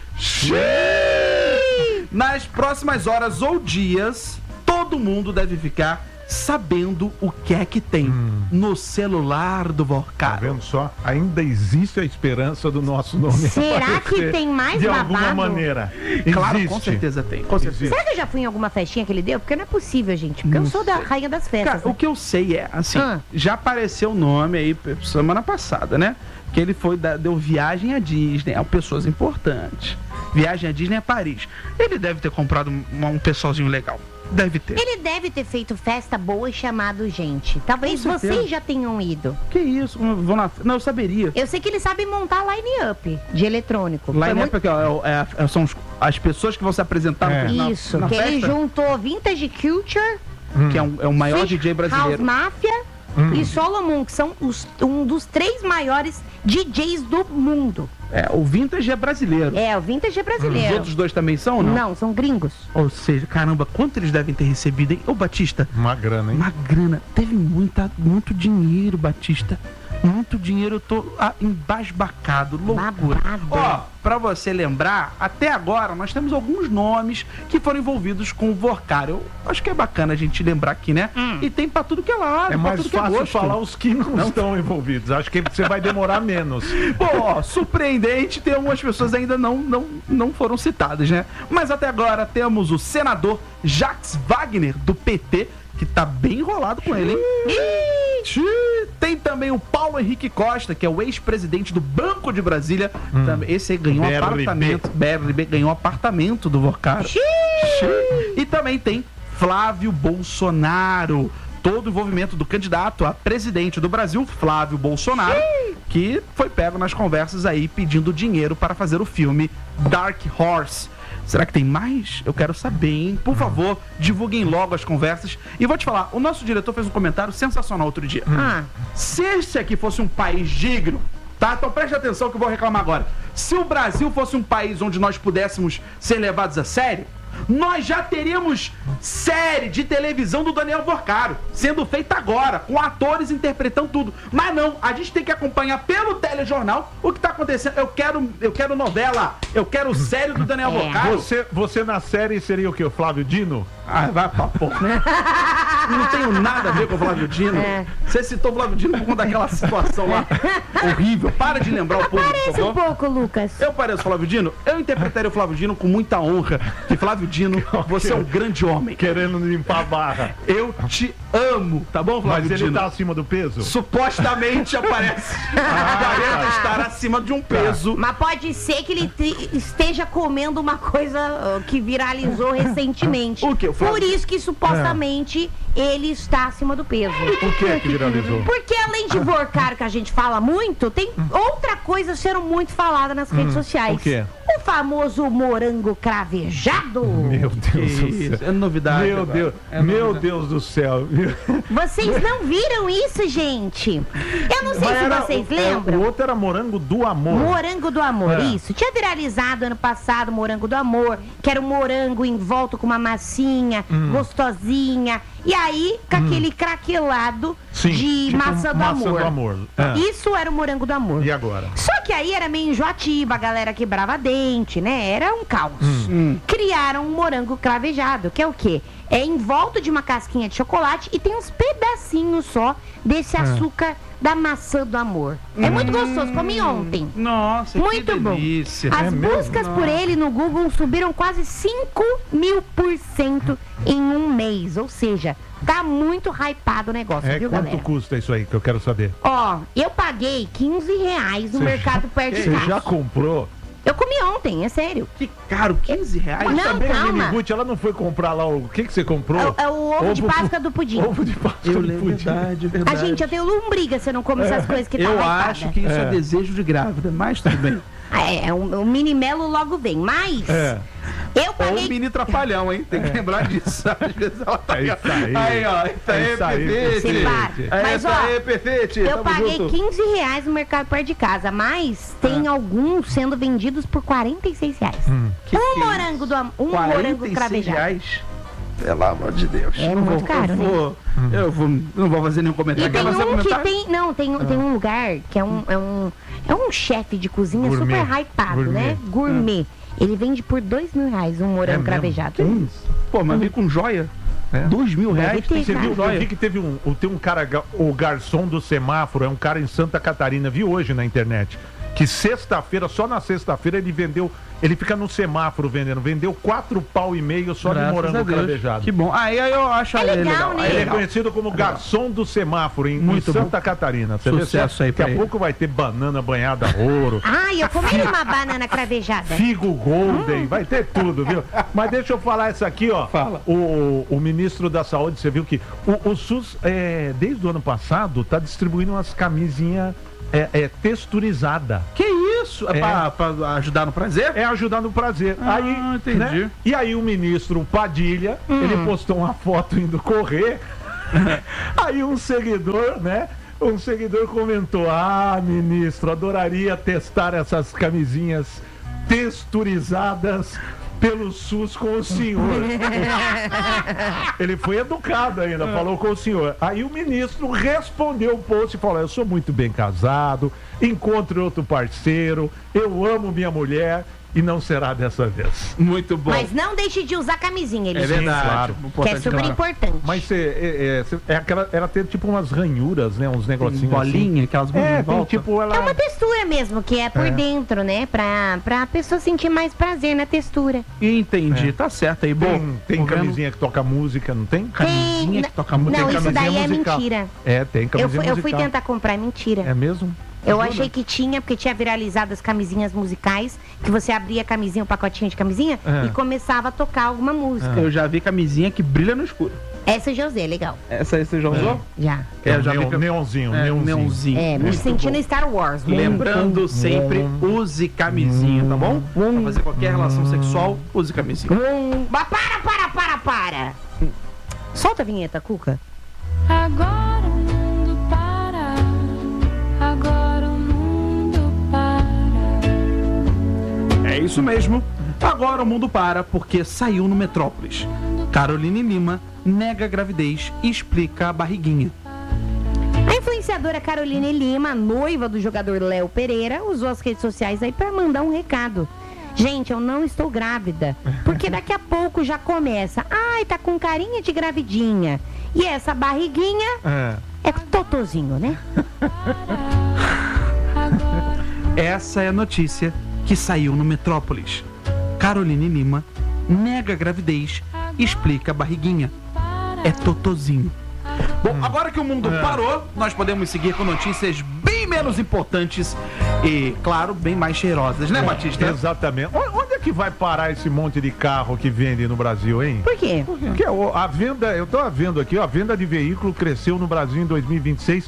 Nas próximas horas ou dias, todo mundo deve ficar sabendo o que é que tem no celular do Tá Vorcaro. vendo só? Ainda existe a esperança do nosso nome Será aparecer que tem mais de babado? alguma maneira. Claro, Existe. com certeza tem. Com certeza. Será que eu já fui em alguma festinha que ele deu? Porque não é possível, gente. Porque eu sou da rainha das festas. Cara, o que eu sei é, assim, Ah. já apareceu o nome aí semana passada, né? Que ele deu viagem à Disney, a pessoas importantes. Viagem à Disney a Paris. Ele deve ter comprado um pessoalzinho legal. Deve ter. Ele deve ter feito festa boa e chamado gente. Talvez Com certeza. vocês já tenham ido. Que isso? Não, eu saberia. Eu sei que ele sabe montar line-up de eletrônico. Lá Foi em muito- época, são as pessoas que vão se apresentar na Isso, na que ele festa, juntou Vintage Culture, que é o maior Switch DJ House brasileiro. Mafia e Solomon, que são um dos 3 maiores DJs do mundo. É, o Vintage é brasileiro. É, o Vintage é Os brasileiro. outros dois também são ou não? Não, são gringos. Ou seja, caramba, quanto eles devem ter recebido, hein? Ô, Batista, Uma grana, hein? uma grana. Teve muito dinheiro, Batista. Muito dinheiro, eu tô embasbacado, loucura. Babado. Ó, pra você lembrar, até agora nós temos alguns nomes que foram envolvidos com o Vorcaro. Eu acho que é bacana a gente lembrar aqui, né? E tem pra tudo que é lado, É pra mais tudo que é fácil gosto. falar os que não estão envolvidos. Acho que você vai demorar menos. Pô, ó, surpreendente, tem algumas pessoas ainda não foram citadas, né? Mas até agora temos o senador Jacques Wagner, do PT, que tá bem enrolado com ele, hein? Tem também o Paulo Henrique Costa, que é o ex-presidente do Banco de Brasília. Esse aí ganhou um BRB. apartamento. BRB ganhou um apartamento do Vorcaro. E também tem Flávio Bolsonaro. Todo o envolvimento do candidato a presidente do Brasil, Flávio Bolsonaro, que foi pego nas conversas aí pedindo dinheiro para fazer o filme Dark Horse. Será que tem mais? Eu quero saber, hein? Por favor, divulguem logo as conversas. E vou te falar, o nosso diretor fez um comentário sensacional outro dia. Se esse aqui fosse um país digno, tá? Então preste atenção que eu vou reclamar agora. Se o Brasil fosse um país onde nós pudéssemos ser levados a sério, nós já teríamos série de televisão do Daniel Vorcaro sendo feita agora, com atores interpretando tudo. Mas não, a gente tem que acompanhar pelo telejornal o que tá acontecendo. Eu quero novela, eu quero série do Daniel Vorcaro. Você na série seria o quê? O Flávio Dino? Ah, vai pra porra. Não tenho nada a ver com o Flávio Dino. Você citou o Flávio Dino por conta daquela situação lá horrível. Para de lembrar o povo, por Parece um favor. pouco, Lucas. Eu pareço o Flávio Dino? Eu interpretaria o Flávio Dino com muita honra. Que Flávio Dino, você é um grande homem. Querendo limpar a barra. Eu te amo, tá bom, Flávio Mas ele Dino? tá acima do peso? Supostamente aparece. Aparenta estar acima de um peso. Mas pode ser que ele esteja comendo uma coisa que viralizou recentemente. O quê? O Flávio- Por isso que supostamente ele está acima do peso. O que é que viralizou? Porque além de Vorcaro, que a gente fala muito, tem outra coisa sendo muito falada nas redes sociais. o quê? O famoso morango cravejado. Meu Deus do Isso, céu. é novidade. Meu agora. Deus, É meu novidade. Deus do céu. Vocês não viram isso, gente? Eu não sei Mas se era vocês o lembram. outro era morango do amor. Morango do amor, É. isso. Tinha viralizado ano passado Morango do Amor, que era um morango em volta com uma massinha, gostosinha. E aí, com aquele craquelado Sim, de tipo maçã do amor. do amor. É. Isso era o Morango do Amor. E agora? Só que aí era meio enjoativo, a galera quebrava dente, né? Era um caos. Criaram um morango cravejado, que é o quê? É em volta de uma casquinha de chocolate e tem uns pedacinhos só desse açúcar da maçã do amor. É muito gostoso, comi ontem. Nossa, Muito que bom. delícia. As buscas por ele no Google subiram quase 5.000% em um mês. Ou seja, tá muito hypado o negócio, É, viu, quanto galera? custa isso aí que eu quero saber? Ó, eu paguei R$15 no mercado perto de Você casa. já comprou? Eu comi ontem, é sério. Que caro, R$15? Não, Também a calma. Miniguti, ela não foi comprar lá o... O que você comprou? É o ovo de Páscoa do pudim. Ovo de Páscoa Eu do lembro, pudim. verdade, A verdade. gente, eu tenho lombriga se eu não come essas coisas que tá Eu hypada. acho que isso é desejo de grávida, mas tudo bem. O mini melo logo vem, mas É. eu Ou um paguei... mini trapalhão, hein? Tem que lembrar disso. Às vezes ela tá... É isso aí. Aí, ó. Isso aí, É isso aí, perfeito. Se para. É Mas, isso ó, aí, perfeito. Eu Tamo paguei junto. R$15 no mercado perto de casa, mas tem alguns sendo vendidos por R$46. Que Um que é morango do um morango cravejado. R$46? Pelo amor de Deus. É Não muito vou- caro, não vou fazer nenhum E comentário. tem Quer fazer um que comentário? tem um lugar que é um chefe de cozinha Gourmet. super hypado, Gourmet. né? Gourmet. Ele vende por R$2.000 um morango cravejado. Pô, mas vem com joia. R$2.000. Você viu? Joia. Eu vi que tem um cara, o garçom do semáforo, é um cara em Santa Catarina, vi hoje na internet, que sexta-feira, só na sexta-feira ele fica no semáforo vendeu 4,5 pau só Graças de morango a Deus. cravejado. Que bom. Aí eu acho legal, legal. né? Ele é legal. conhecido como garçom do semáforo em Muito Santa Catarina. Você Sucesso vê? aí Daqui pra a ele. pouco vai ter banana banhada a ouro, Ai, eu comeria uma banana cravejada. figo golden, vai ter tudo, viu? Mas deixa eu falar isso aqui, ó. Fala. O ministro da Saúde, você viu que o SUS, desde o ano passado, está distribuindo umas camisinhas texturizadas. Que isso? É pra ajudar no prazer? É ajudar no prazer. Aí, entendi. né? E aí o ministro Padilha, ele postou uma foto indo correr. Aí um seguidor, né? Um seguidor comentou: ministro, adoraria testar essas camisinhas texturizadas pelo SUS com o senhor. Ele foi educado ainda, falou com o senhor. Aí o ministro respondeu o post e falou: eu sou muito bem casado, encontre outro parceiro, eu amo minha mulher e não será dessa vez. Muito bom. Mas não deixe de usar camisinha, ele É disse. verdade. claro. Que é super importante. Mas ela tem tipo umas ranhuras, né? Uns negocinhos Bolinha, aquelas assim. bolinhas em Tem volta. tipo ela... É uma textura mesmo, que é por dentro, né? Pra pessoa sentir mais prazer na textura. Entendi, tá certo aí. Bom, Tem tô vendo camisinha que toca música, não tem? Camisinha que toca música. Não, Tem isso daí camisinha é musical. mentira. Tem camisinha Eu fui musical. tentar comprar, é mentira. É mesmo? Eu achei que tinha, porque tinha viralizado as camisinhas musicais, que você abria a camisinha, o pacotinho de camisinha, e começava a tocar alguma música. Eu já vi camisinha que brilha no escuro. Essa eu já usei, legal. Essa aí você já usou? Já. Eu já vi Neonzinho. neonzinho. Me Muito sentindo bom. Star Wars. Lembrando sempre, use camisinha, tá bom? Pra fazer qualquer relação sexual, use camisinha. Para! Solta a vinheta, Cuca. Agora o mundo para, agora o mundo para. É isso mesmo. Agora o mundo para porque saiu no Metrópolis. Caroline Lima nega a gravidez e explica a barriguinha. A influenciadora Caroline Lima, noiva do jogador Léo Pereira, usou as redes sociais aí pra mandar um recado. Gente, eu não estou grávida, porque daqui a pouco já começa. Ai, tá com carinha de gravidinha. E essa barriguinha é totozinho, né? Essa é a notícia que saiu no Metrópolis. Caroline Lima nega a gravidez e explica a barriguinha. É totozinho. Bom, agora que o mundo parou, nós podemos seguir com notícias bem menos importantes e, claro, bem mais cheirosas, né, Batista? Exatamente. Onde é que vai parar esse monte de carro que vende no Brasil, hein? Por quê? Porque a venda, eu tô vendo aqui, ó, a venda de veículo cresceu no Brasil em 2026,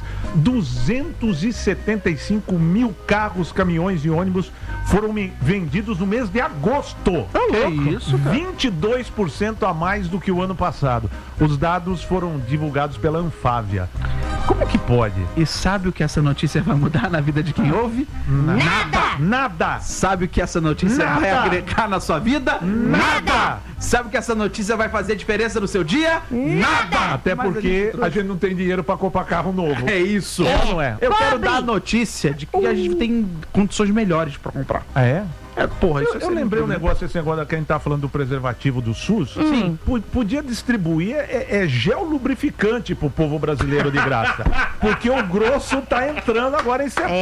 275 mil carros, caminhões e ônibus foram vendidos no mês de agosto. Que isso, cara? 22% a mais do que o ano passado. Os dados foram divulgados pela Anfávia. Como é que pode? E sabe o que essa notícia vai mudar na vida de quem ouve? Nada! Sabe o que essa notícia Nada. vai agregar na sua vida? Nada! Sabe o que essa notícia vai fazer diferença no seu dia? Nada! Até Mas porque a gente não tem dinheiro pra comprar carro novo. É isso. Não é? Eu quero Pobre. dar a notícia de que a gente tem condições melhores pra comprar. Ah, é? Porra, isso Eu lembrei um negócio, esse negócio que a gente tá falando do preservativo do SUS. Sim. Podia distribuir gel lubrificante pro povo brasileiro de graça. Porque o grosso tá entrando agora em setembro.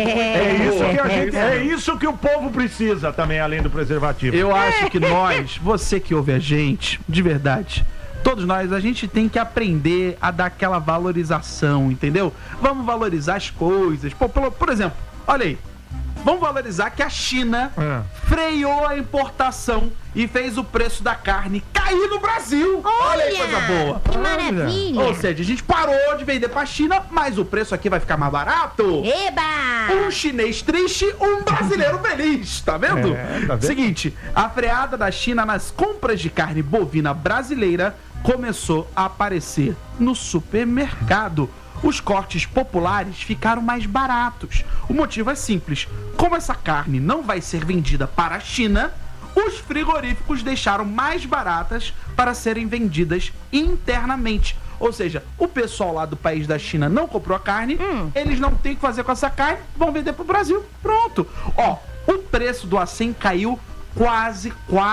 É isso que o povo precisa também, além do preservativo. Eu acho que nós, você que ouve a gente, de verdade, todos nós, a gente tem que aprender a dar aquela valorização, entendeu? Vamos valorizar as coisas. Por exemplo, olha aí. Vamos valorizar que a China freou a importação e fez o preço da carne cair no Brasil. Olha aí, coisa boa. Que maravilha! Ou seja, a gente parou de vender pra China, mas o preço aqui vai ficar mais barato. Eba! Um chinês triste, um brasileiro feliz, tá vendo? Tá vendo? Seguinte, a freada da China nas compras de carne bovina brasileira começou a aparecer no supermercado. Os cortes populares ficaram mais baratos. O motivo é simples. Como essa carne não vai ser vendida para a China, os frigoríficos deixaram mais baratas para serem vendidas internamente. Ou seja, o pessoal lá do país da China não comprou a carne, eles não têm o que fazer com essa carne, vão vender para o Brasil. Pronto. Ó, o preço do acém caiu quase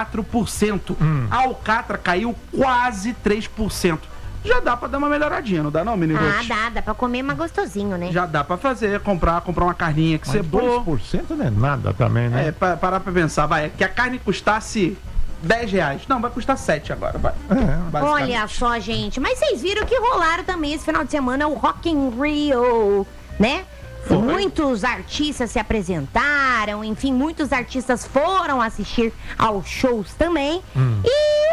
4%. A alcatra caiu quase 3%. Já dá pra dar uma melhoradinha, não dá não, menino? Dá pra comer mais gostosinho, né? Já dá pra fazer, comprar uma carninha que Mas cebou. 2% não é nada também, né? Parar pra pensar, vai, que a carne custasse R$10. Não, vai custar 7 agora, vai. Basicamente. Olha só, gente, mas vocês viram que rolaram também esse final de semana o Rock in Rio, né? Foi. Muitos artistas se apresentaram, enfim, muitos artistas foram assistir aos shows também. E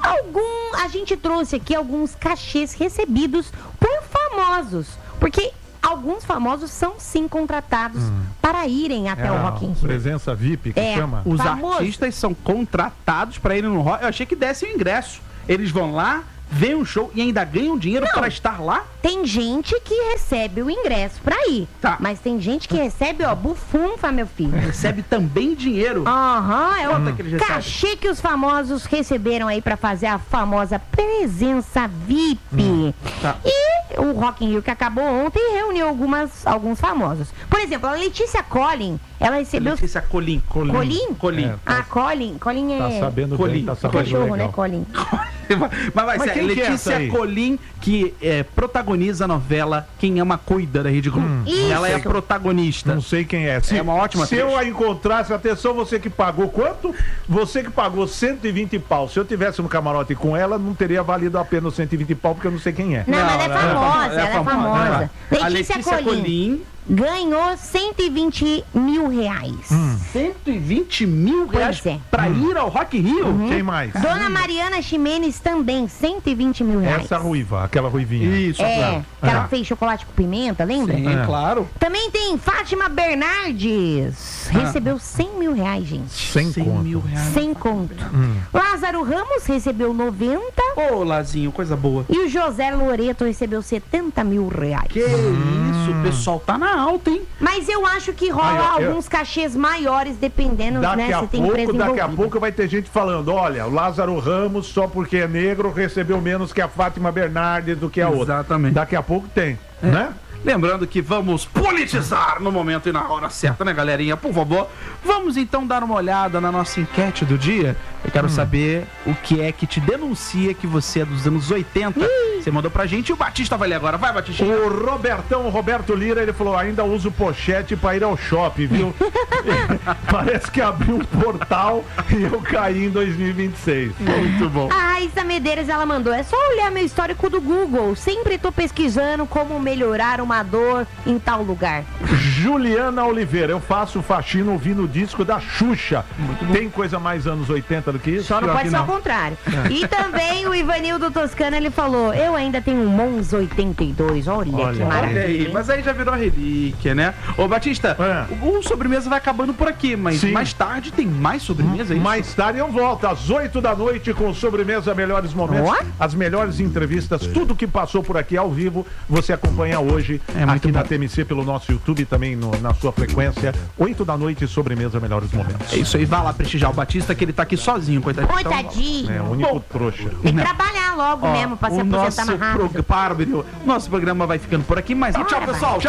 a gente trouxe aqui alguns cachês recebidos por famosos, porque alguns famosos são sim contratados para irem até o Rock in Rio. Presença VIP que chama. Os Famoso. artistas são contratados pra irem no rock. Eu achei que desse o ingresso. Eles vão lá, veem o show e ainda ganham dinheiro pra estar lá? Tem gente que recebe o ingresso pra ir, Tá. mas tem gente que recebe, ó, bufunfa, meu filho. Recebe também dinheiro. É Quanto é o que eles recebem? cachê que os famosos receberam aí pra fazer a famosa presença VIP. Tá. E o Rock in Rio que acabou ontem reuniu alguns famosos. Por exemplo, a Letícia Collin, ela recebeu... Letícia Colin. Colin? Colin. Colin é... Tá sabendo Colin. bem, tá sabendo cachorro, legal. né, Colin? Mas vai ser quem que é essa Letícia aí? Colin, que protagoniza a novela Quem Ama Cuida da Rede Globo. Isso. Ela é a protagonista. Não sei quem é. É uma ótima Se atriz. eu a encontrasse, atenção, você que pagou quanto? Você que pagou 120 pau. Se eu tivesse no camarote com ela, não teria valido a pena os 120 pau, porque eu não sei quem é. Não, mas ela é famosa, ela é famosa. A Letícia Collin ganhou 120 mil reais. 120 mil reais Pois é. pra ir ao Rock in Rio? Quem mais? Dona Mariana Ximenes também, 120 mil reais. Essa ruiva, aquela ruivinha. Isso, claro. Que ela fez chocolate com pimenta, lembra? Sim, claro. Também tem Fátima Bernardes. Recebeu 100 mil reais, gente. 100 100 conto. mil reais. 100 conto. Lázaro Ramos recebeu 90. Ô, Lazinho, coisa boa. E o José Loreto recebeu 70 mil reais. Que isso, o pessoal tá na alta, hein? Mas eu acho que rola Aí, ó, alguns cachês maiores, dependendo, né? Se tem empresa Daqui a envolvida. pouco vai ter gente falando, olha, o Lázaro Ramos, só porque é negro, recebeu menos que a Fátima Bernardes do que a outra. Exatamente. Daqui a pouco tem, né? Lembrando que vamos politizar no momento e na hora certa, né, galerinha? Por favor, vamos então dar uma olhada na nossa enquete do dia. Eu quero saber o que é que te denuncia que você é dos anos 80. Você mandou pra gente e o Batista vai ler agora. Vai, Batista. O Roberto Lira, ele falou, ainda usa o pochete pra ir ao shopping, viu? Parece que abriu um portal e eu caí em 2026. Muito bom. A Raíssa Medeiros, ela mandou, é só olhar meu histórico do Google. Sempre tô pesquisando como melhorar uma dor em tal lugar. Juliana Oliveira, eu faço faxina ouvindo o disco da Xuxa. Tem coisa mais anos 80 do que isso? Só não Pior pode que ser ao contrário. E também o Ivanildo Toscano, ele falou, eu ainda tenho um Mons 82. Olha que Olha maravilha. Olha aí, hein? mas aí já virou relíquia, né? Ô, Batista, o sobremesa vai acabando por aqui, mas Sim. mais tarde tem mais sobremesa aí? Mais tarde eu volto, às 8 da noite, com Sobremesa Melhores Momentos. Ó. As melhores entrevistas, tudo que passou por aqui ao vivo, você acompanha hoje muito aqui na bom. TMC, pelo nosso YouTube, também na sua frequência. 8 da noite, Sobremesa Melhores Momentos. É isso aí, vai lá prestigiar o Batista, que ele tá aqui sozinho, coitadinho. Coitadinho. É o único trouxa. Tem que trabalhar logo mesmo pra se o nosso nosso mais rápido. nosso programa vai ficando por aqui, mas tchau, Bora, pessoal.